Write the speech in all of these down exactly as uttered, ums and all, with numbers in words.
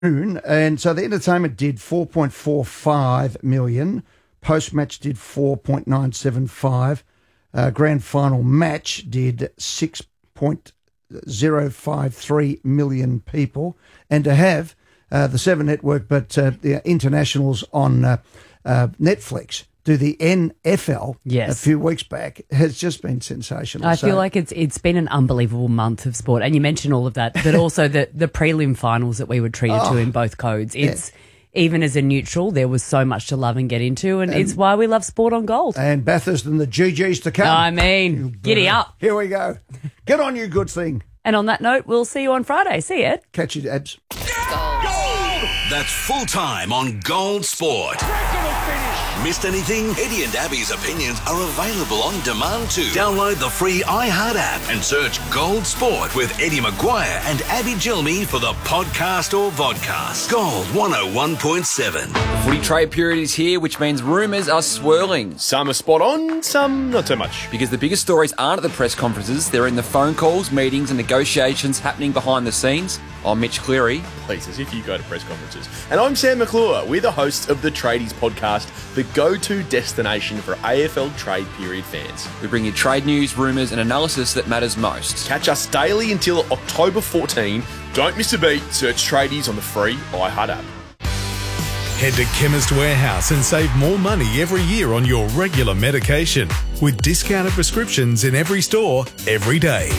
And so the entertainment did four point four five million. Post-match did four point nine seven five. Uh, grand final match did six point zero five three million people. And to have uh, the Seven Network, but uh, the internationals on uh, uh, Netflix do the N F L yes. a few weeks back has just been sensational. I so, feel like it's it's been an unbelievable month of sport. And you mentioned all of that, but also the, the prelim finals that we were treated oh, to in both codes. It's yeah. Even as a neutral, there was so much to love and get into, and, and it's why we love sport on Gold. And Bathurst and the G Gs to come. I mean, giddy up. Here we go. Get on, you good thing. And on that note, we'll see you on Friday. See you, Ed. Catch you, Abs. Gold! That's full time on Gold Sport. Missed anything? Eddie and Abby's opinions are available on demand too. Download the free iHeart app and search Gold Sport with Eddie Maguire and Abby Gilmy for the podcast or vodcast. Gold one oh one point seven. The footy trade period is here, which means rumours are swirling. Some are spot on, some not so much. Because the biggest stories aren't at the press conferences, they're in the phone calls, meetings and negotiations happening behind the scenes. I'm Mitch Cleary. Please, as if you go to press conferences. And I'm Sam McClure. We're the hosts of the Tradies podcast, the go-to destination for A F L trade period fans. We bring you trade news, rumours and analysis that matters most. Catch us daily until October fourteenth. Don't miss a beat. Search Tradies on the free iHeart app. Head to Chemist Warehouse and save more money every year on your regular medication with discounted prescriptions in every store, every day.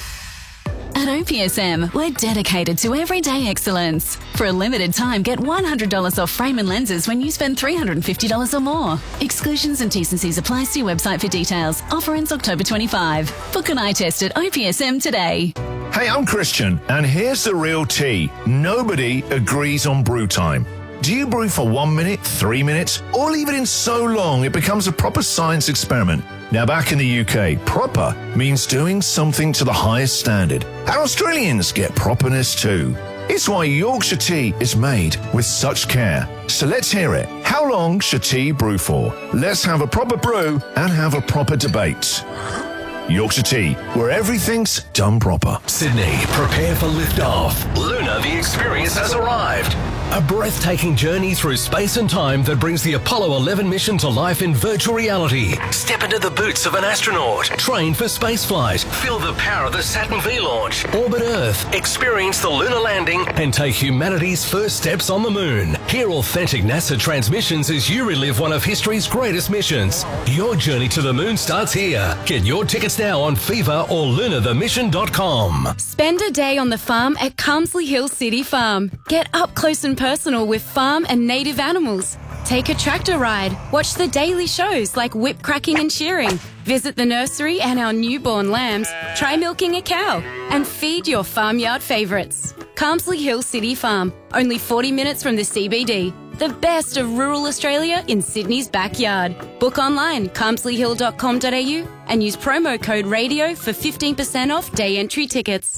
At O P S M, we're dedicated to everyday excellence. For a limited time, get one hundred dollars off frame and lenses when you spend three hundred fifty dollars or more. Exclusions and T's and C's apply. See website for details. Offer ends October twenty-fifth. Book an eye test at O P S M today. Hey, I'm Christian, and here's the real tea. Nobody agrees on brew time. Do you brew for one minute, three minutes, or leave it in so long it becomes a proper science experiment? Now, back in the U K, proper means doing something to the highest standard. And Australians get properness too. It's why Yorkshire tea is made with such care. So let's hear it. How long should tea brew for? Let's have a proper brew and have a proper debate. Yorkshire Tea, where everything's done proper. Sydney, prepare for liftoff. Lunar, the experience has arrived. A breathtaking journey through space and time that brings the Apollo eleven mission to life in virtual reality. Step into the boots of an astronaut. Train for spaceflight. Feel the power of the Saturn V launch. Orbit Earth. Experience the lunar landing and take humanity's first steps on the moon. Hear authentic NASA transmissions as you relive one of history's greatest missions. Your journey to the moon starts here. Get your tickets now on Fever or lunar the mission dot com. Spend a day on the farm at Carmsley Hill City Farm. Get up close and personal with farm and native animals. Take a tractor ride. Watch the daily shows like whip cracking and shearing. Visit the nursery and our newborn lambs. Try milking a cow and feed your farmyard favourites. Carmsley Hill City Farm, only forty minutes from the C B D. The best of rural Australia in Sydney's backyard. Book online, carmsley hill dot com dot a u and use promo code RADIO for fifteen percent off day entry tickets.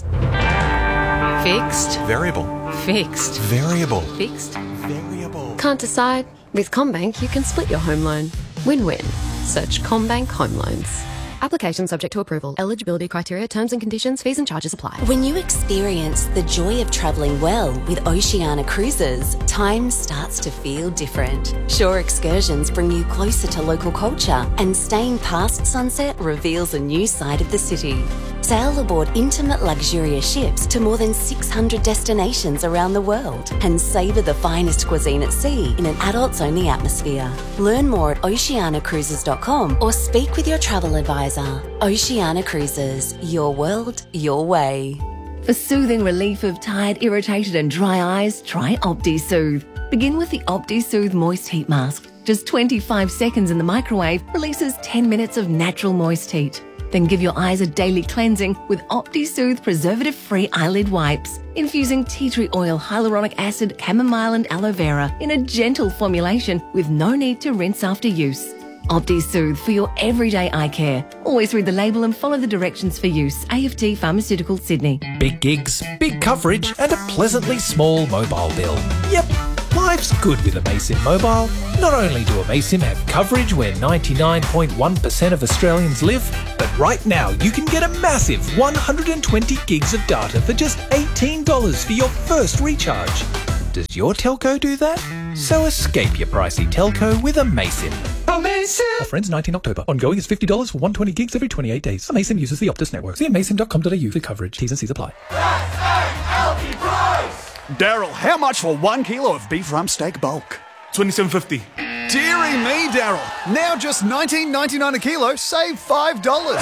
Fixed. Variable. Fixed. Variable. Fixed. Variable. Can't decide? With CommBank, you can split your home loan. Win-win. Search CommBank Home Loans. Application subject to approval. Eligibility criteria, terms and conditions, fees and charges apply. When you experience the joy of travelling well with Oceania Cruises, time starts to feel different. Shore excursions bring you closer to local culture, and staying past sunset reveals a new side of the city. Sail aboard intimate luxurious ships to more than six hundred destinations around the world and savour the finest cuisine at sea in an adults-only atmosphere. Learn more at oceania cruises dot com or speak with your travel advisor. Oceania Cruises, your world, your way. For soothing relief of tired, irritated and dry eyes, try OptiSoothe. Begin with the OptiSoothe Moist Heat Mask. Just twenty-five seconds in the microwave releases ten minutes of natural moist heat. Then give your eyes a daily cleansing with OptiSoothe preservative-free eyelid wipes, infusing tea tree oil, hyaluronic acid, chamomile and aloe vera in a gentle formulation with no need to rinse after use. OptiSoothe for your everyday eye care. Always read the label and follow the directions for use. A F T Pharmaceuticals, Sydney. Big gigs, big coverage and a pleasantly small mobile bill. Yep, life's good with Amaysim Mobile. Not only do Amaysim have coverage where ninety-nine point one percent of Australians live, but right now you can get a massive one hundred twenty gigs of data for just eighteen dollars for your first recharge. Does your telco do that? So escape your pricey telco with Amaysim. Amaysim! Offer ends nineteenth October. Ongoing is fifty dollars for one hundred twenty gigs every twenty-eight days. Amaysim uses the Optus network. See amaysim dot com dot a u for coverage. T's and C's apply. Daryl, how much for one kilo of beef rump steak bulk? twenty-seven fifty. Deary me, Daryl. Now just nineteen ninety-nine a kilo, save five dollars.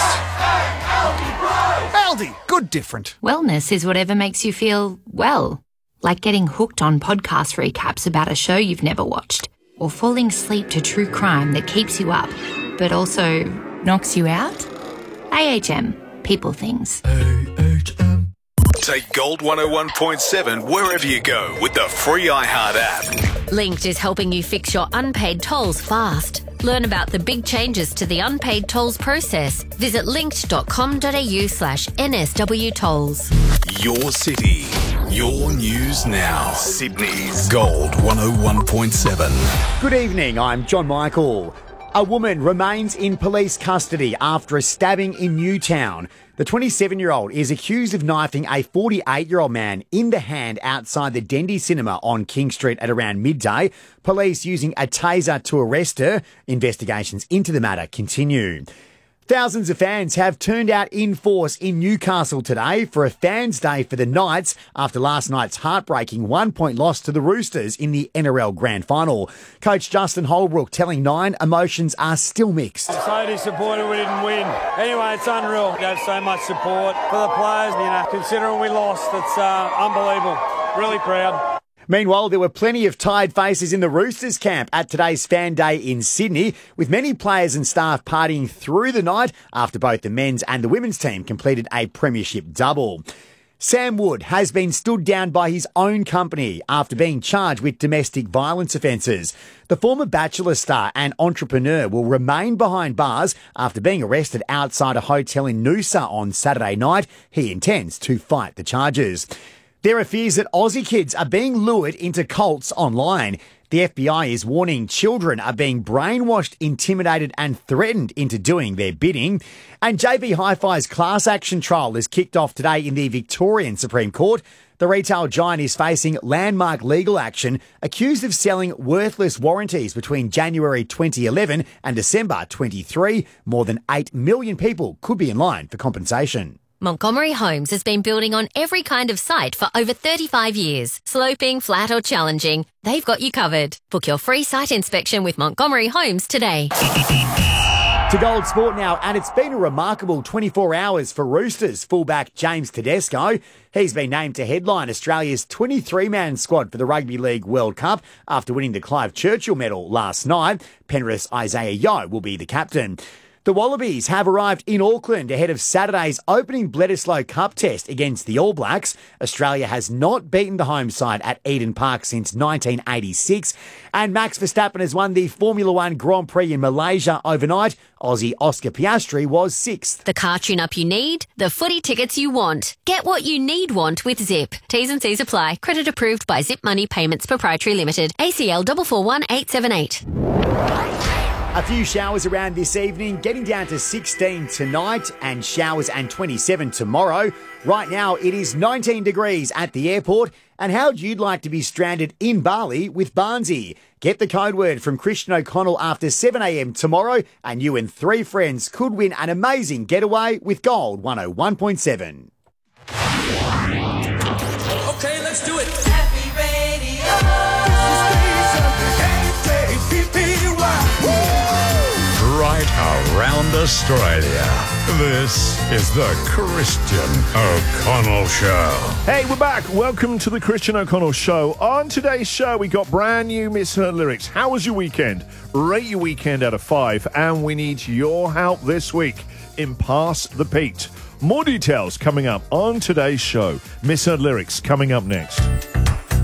Aldi, good different. Wellness is whatever makes you feel well. Like getting hooked on podcast recaps about a show you've never watched. Or falling asleep to true crime that keeps you up, but also knocks you out. A H M. People things. Take Gold one oh one point seven wherever you go with the free iHeart app. Linked is helping you fix your unpaid tolls fast. Learn about the big changes to the unpaid tolls process. Visit linked.com.au slash NSW tolls. Your city, your news now. Sydney's Gold one oh one point seven. Good evening, I'm John Michael. A woman remains in police custody after a stabbing in Newtown. The twenty-seven-year-old is accused of knifing a forty-eight-year-old man in the hand outside the Dendy Cinema on King Street at around midday. Police using a taser to arrest her. Investigations into the matter continue. Thousands of fans have turned out in force in Newcastle today for a fans' day for the Knights after last night's heartbreaking one-point loss to the Roosters in the N R L Grand Final. Coach Justin Holbrook telling Nine emotions are still mixed. I'm so disappointed we didn't win. Anyway, it's unreal. We have so much support for the players. You know, considering we lost, it's uh, unbelievable. Really proud. Meanwhile, there were plenty of tired faces in the Roosters camp at today's fan day in Sydney, with many players and staff partying through the night after both the men's and the women's team completed a premiership double. Sam Wood has been stood down by his own company after being charged with domestic violence offences. The former Bachelor star and entrepreneur will remain behind bars after being arrested outside a hotel in Noosa on Saturday night. He intends to fight the charges. There are fears that Aussie kids are being lured into cults online. The F B I is warning children are being brainwashed, intimidated and threatened into doing their bidding. And J B Hi-Fi's class action trial is kicked off today in the Victorian Supreme Court. The retail giant is facing landmark legal action, accused of selling worthless warranties between January twenty eleven and December twenty-three. More than eight million people could be in line for compensation. Montgomery Homes has been building on every kind of site for over thirty-five years. Sloping, flat or challenging, they've got you covered. Book your free site inspection with Montgomery Homes today. To Gold Sport now, and it's been a remarkable twenty-four hours for Roosters fullback James Tedesco. He's been named to headline Australia's twenty-three man squad for the Rugby League World Cup after winning the Clive Churchill medal last night. Penrith's Isaiah Yeo will be the captain. The Wallabies have arrived in Auckland ahead of Saturday's opening Bledisloe Cup test against the All Blacks. Australia has not beaten the home side at Eden Park since nineteen eighty-six. And Max Verstappen has won the Formula One Grand Prix in Malaysia overnight. Aussie Oscar Piastri was sixth. The car tune-up you need, the footy tickets you want. Get what you need want with Zip. T's and C's apply. Credit approved by Zip Money Payments Proprietary Limited. A C L four four one eight seven eight. A few showers around this evening, getting down to sixteen tonight and showers and twenty-seven tomorrow. Right now it is nineteen degrees at the airport. And how'd you like to be stranded in Bali with Barnsey? Get the code word from Christian O'Connell after seven a m tomorrow and you and three friends could win an amazing getaway with Gold one oh one point seven. Okay, let's do it. Happy Radio. Right around Australia. This is the Christian O'Connell Show. Hey, we're back. Welcome to the Christian O'Connell Show. On today's show, we got brand new Misheard Lyrics. How was your weekend? Rate your weekend out of five. And we need your help this week in Pass the Pete. More details coming up on today's show. Misheard Lyrics coming up next.